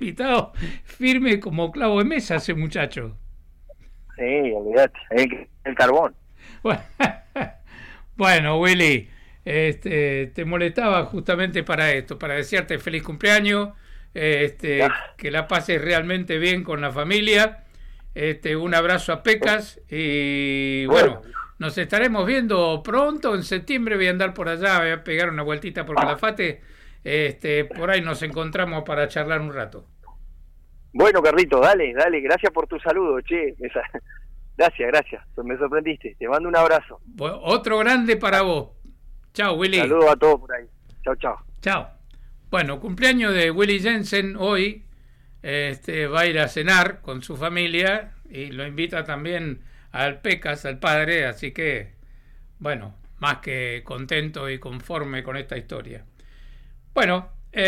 invitado firme como clavo de mesa ese muchacho. Sí, olvídate, el carbón. Bueno, bueno, Willy, te molestaba justamente para esto, para desearte feliz cumpleaños, que la pases realmente bien con la familia, un abrazo a Pecas y bueno, nos estaremos viendo pronto, en septiembre voy a andar por allá, voy a pegar una vueltita por Calafate, por ahí nos encontramos para charlar un rato. Bueno, Carlito, dale, gracias por tu saludo, che. Gracias, me sorprendiste. Te mando un abrazo. Otro grande para vos. Chao, Willy. Saludos a todos por ahí. Chao. Chao. Bueno, cumpleaños de Willy Jensen hoy. Va a ir a cenar con su familia y lo invita también al Pecas, al padre, así que, bueno, más que contento y conforme con esta historia. Bueno,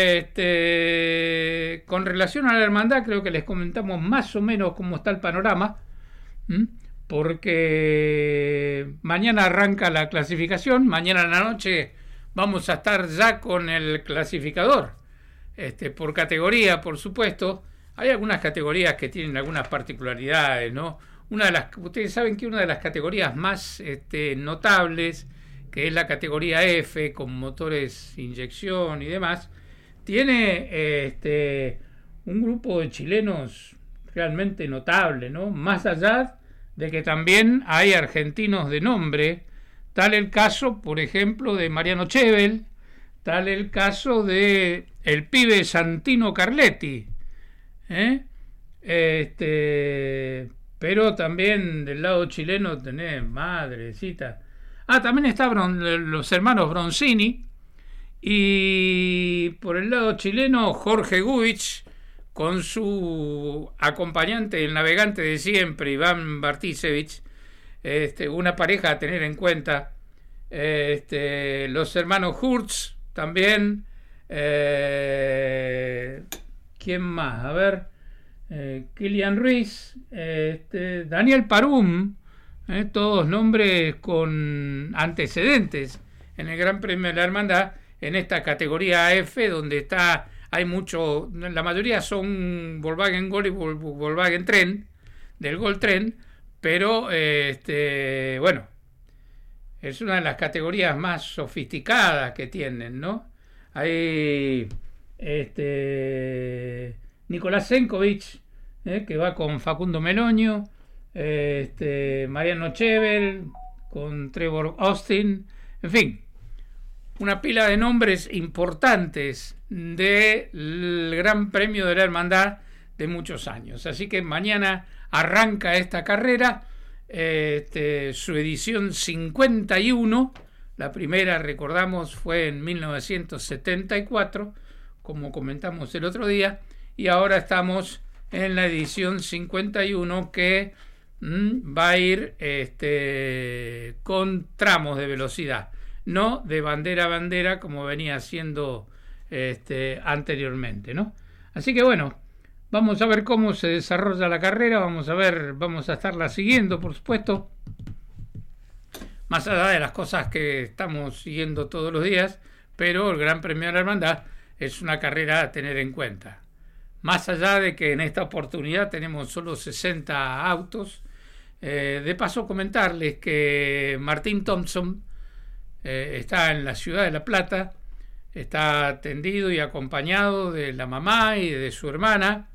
con relación a la hermandad, creo que les comentamos más o menos cómo está el panorama, porque mañana arranca la clasificación, mañana en la noche vamos a estar ya con el clasificador, por categoría, por supuesto. Hay algunas categorías que tienen algunas particularidades, ¿no? Ustedes saben que una de las categorías más notables, que es la categoría F, con motores inyección y demás, tiene un grupo de chilenos realmente notable, ¿no? Más allá de que también hay argentinos de nombre, tal el caso, por ejemplo, de Mariano Chevel, tal el caso de el pibe Santino Carletti, pero también del lado chileno tenés, madrecita. También estaban los hermanos Bronzini, y por el lado chileno Jorge Guich con su acompañante, el navegante de siempre, Iván Bartisevich, una pareja a tener en cuenta. Los hermanos Hurts también. ¿Quién más? A ver, Kilian Ruiz, Daniel Parum, todos nombres con antecedentes en el Gran Premio de la Hermandad, en esta categoría F, donde hay mucho, la mayoría son Volkswagen Gol y Volkswagen Tren, del Gol Tren, pero bueno, es una de las categorías más sofisticadas que tienen, ¿no? Hay Nicolás Senkovic, que va con Facundo Meloño, Mariano Chevel con Trevor Austin, en fin, una pila de nombres importantes del Gran Premio de la Hermandad de muchos años. Así que mañana arranca esta carrera, su edición 51. La primera, recordamos, fue en 1974, como comentamos el otro día, y ahora estamos en la edición 51 que va a ir con tramos de velocidad, no de bandera a bandera como venía siendo anteriormente, ¿no? Así que bueno, vamos a ver cómo se desarrolla la carrera, vamos a estarla siguiendo, por supuesto, más allá de las cosas que estamos siguiendo todos los días, pero el Gran Premio de la Hermandad es una carrera a tener en cuenta. Más allá de que en esta oportunidad tenemos solo 60 autos, de paso comentarles que Martín Thompson está en la ciudad de La Plata, está atendido y acompañado de la mamá y de su hermana,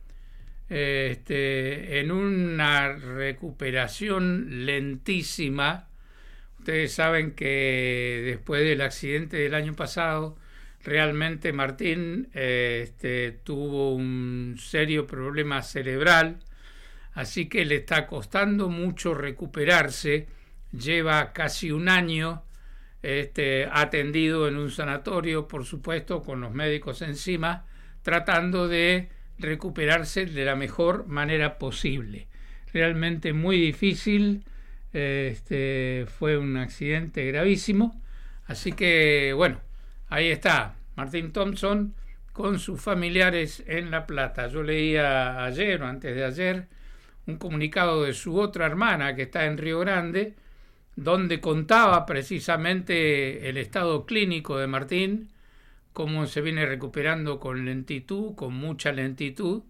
en una recuperación lentísima. Ustedes saben que después del accidente del año pasado, realmente Martín tuvo un serio problema cerebral, así que le está costando mucho recuperarse. Lleva casi un año atendido en un sanatorio, por supuesto, con los médicos encima, tratando de recuperarse de la mejor manera posible. Realmente muy difícil. Fue un accidente gravísimo, así que bueno, ahí está Martín Thompson con sus familiares en La Plata. Yo leía ayer o antes de ayer un comunicado de su otra hermana que está en Río Grande, donde contaba precisamente el estado clínico de Martín, cómo se viene recuperando con lentitud, con mucha lentitud,